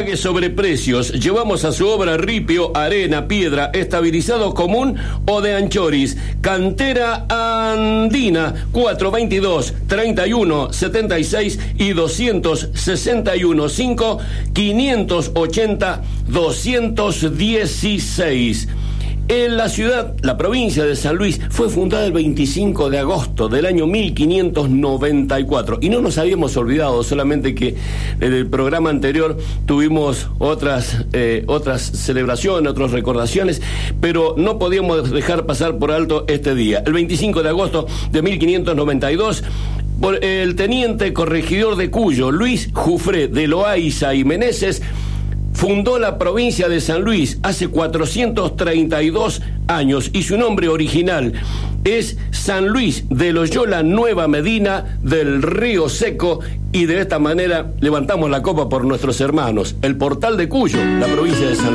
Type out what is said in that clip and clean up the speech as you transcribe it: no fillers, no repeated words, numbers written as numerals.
Sobre precios, llevamos a su obra ripio, arena, piedra, estabilizado común o de anchoris. Cantera Andina 422 31 76 y 261 5 580 216. En la ciudad, la provincia de San Luis, fue fundada el 25 de agosto del año 1594. Y no nos habíamos olvidado, solamente que en el programa anterior tuvimos otras celebraciones, otras recordaciones, pero no podíamos dejar pasar por alto este día. El 25 de agosto de 1592, por el teniente corregidor de Cuyo, Luis Jufré de Loaiza y Meneses, fundó la provincia de San Luis hace 432 años y su nombre original es San Luis de Loyola Nueva Medina del Río Seco, y de esta manera levantamos la copa por nuestros hermanos, el Portal de Cuyo, la provincia de San Luis.